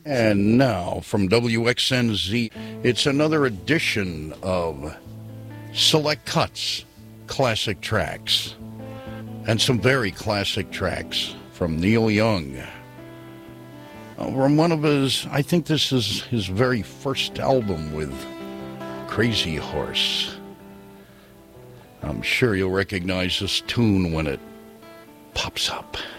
And now from WXNZ, it's another edition of Select Cuts, Classic Tracks, and some very classic tracks from Neil Young. From one of his, I think this is his very first album with Crazy Horse. I'm sure you'll recognize this tune when it pops up.